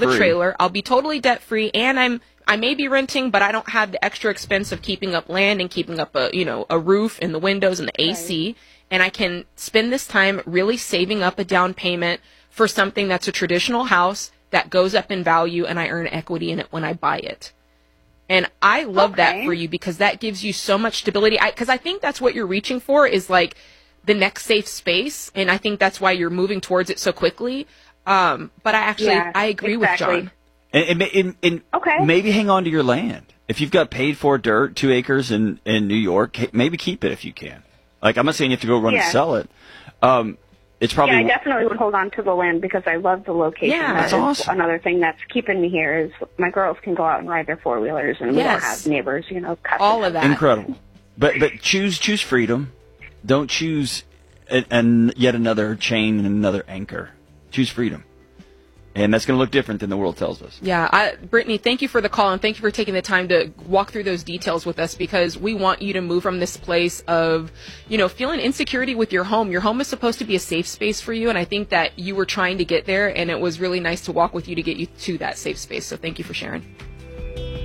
the trailer. I'll be totally debt free, and I may be renting, but I don't have the extra expense of keeping up land and keeping up a roof and the windows and the AC. Right. And I can spend this time really saving up a down payment for something that's a traditional house that goes up in value, and I earn equity in it when I buy it. And I love that for you, because that gives you so much stability. Because I think that's what you're reaching for, is like the next safe space. And I think that's why you're moving towards it so quickly. But I agree with John. And maybe hang on to your land. If you've got paid for dirt, 2 acres in New York, maybe keep it if you can. Like, I'm not saying you have to go run and sell it. It's probably. Yeah, I definitely would hold on to the land because I love the location. Yeah, that's awesome. Another thing that's keeping me here is my girls can go out and ride their 4-wheelers, and we don't have neighbors, all of that. Incredible. But choose freedom. Don't choose yet another chain and another anchor. Choose freedom. And that's going to look different than the world tells us. Yeah. Brittany, thank you for the call, and thank you for taking the time to walk through those details with us, because we want you to move from this place of, feeling insecurity with your home. Your home is supposed to be a safe space for you, and I think that you were trying to get there, and it was really nice to walk with you to get you to that safe space. So thank you for sharing.